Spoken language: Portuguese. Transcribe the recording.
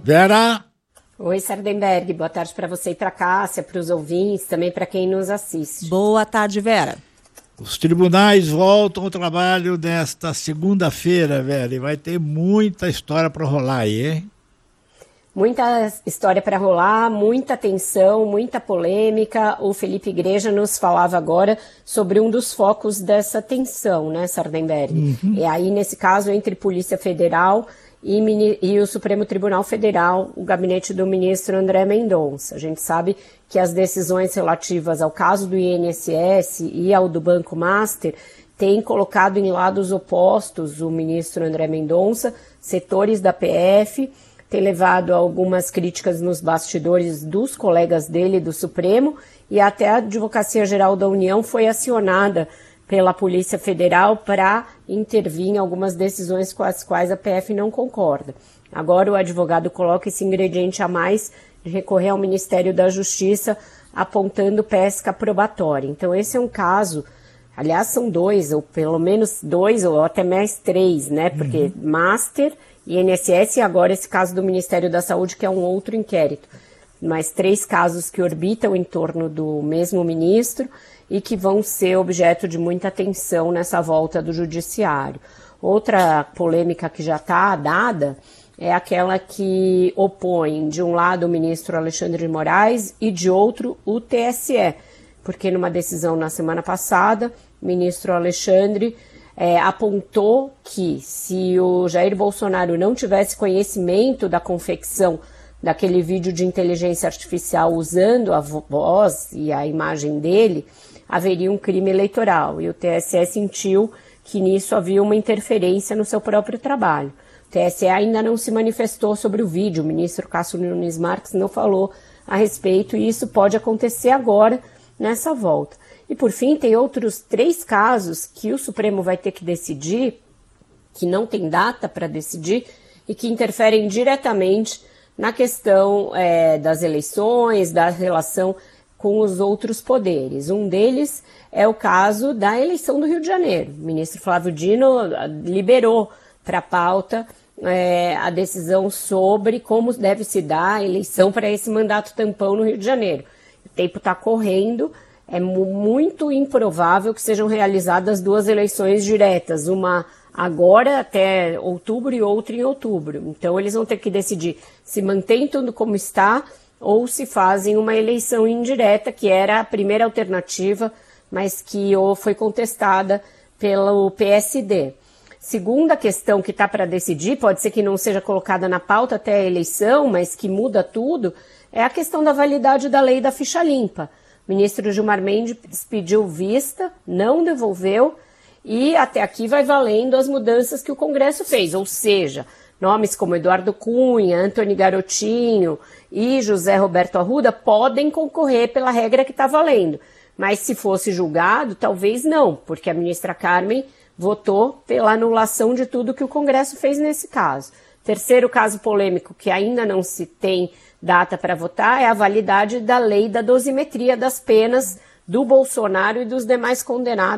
Vera? Oi, Sardenberg. Boa tarde para você e para a Cássia, para os ouvintes, também para quem nos assiste. Boa tarde, Vera. Os tribunais voltam ao trabalho nesta segunda-feira, Vera, e vai ter muita história para rolar aí, hein? Muita história para rolar, muita tensão, muita polêmica. O Felipe Igreja nos falava agora sobre um dos focos dessa tensão, né, Sardenberg? É aí, nesse caso, entre Polícia Federal e o Supremo Tribunal Federal, o gabinete do ministro André Mendonça. A gente sabe que as decisões relativas ao caso do INSS e ao do Banco Master têm colocado em lados opostos o ministro André Mendonça, setores da PF, tem levado a algumas críticas nos bastidores dos colegas dele do Supremo, e até a Advocacia Geral da União foi acionada pela Polícia Federal para intervir em algumas decisões com as quais a PF não concorda. Agora o advogado coloca esse ingrediente a mais de recorrer ao Ministério da Justiça apontando pesca probatória. Então esse é um caso, aliás são dois, ou pelo menos dois, ou até mais três, né? Porque Master, INSS e agora esse caso do Ministério da Saúde, que é um outro inquérito. Mais três casos que orbitam em torno do mesmo ministro e que vão ser objeto de muita atenção nessa volta do judiciário. Outra polêmica que já está dada é aquela que opõe, de um lado, o ministro Alexandre de Moraes e, de outro, o TSE, porque numa decisão na semana passada, o ministro Alexandre apontou que se o Jair Bolsonaro não tivesse conhecimento da confecção daquele vídeo de inteligência artificial usando a voz e a imagem dele, haveria um crime eleitoral. E o TSE sentiu que nisso havia uma interferência no seu próprio trabalho. O TSE ainda não se manifestou sobre o vídeo, o ministro Cássio Nunes Marques não falou a respeito, e isso pode acontecer agora nessa volta. E por fim, tem outros 3 casos que o Supremo vai ter que decidir, que não tem data para decidir, e que interferem diretamente na questão das eleições, da relação com os outros poderes. Um deles é o caso da eleição do Rio de Janeiro. O ministro Flávio Dino liberou para a pauta a decisão sobre como deve se dar a eleição para esse mandato tampão no Rio de Janeiro. O tempo está correndo, é muito improvável que sejam realizadas 2 eleições diretas, uma agora até outubro e outra em outubro. Então eles vão ter que decidir se mantém tudo como está ou se fazem uma eleição indireta, que era a primeira alternativa, mas que foi contestada pelo PSD. Segunda questão que está para decidir, pode ser que não seja colocada na pauta até a eleição, mas que muda tudo, é a questão da validade da lei da ficha limpa. O ministro Gilmar Mendes pediu vista, não devolveu, e até aqui vai valendo as mudanças que o Congresso fez, ou seja, nomes como Eduardo Cunha, Antony Garotinho e José Roberto Arruda podem concorrer pela regra que está valendo. Mas se fosse julgado, talvez não, porque a ministra Carmen votou pela anulação de tudo que o Congresso fez nesse caso. Terceiro caso polêmico que ainda não se tem data para votar é a validade da lei da dosimetria das penas do Bolsonaro e dos demais condenados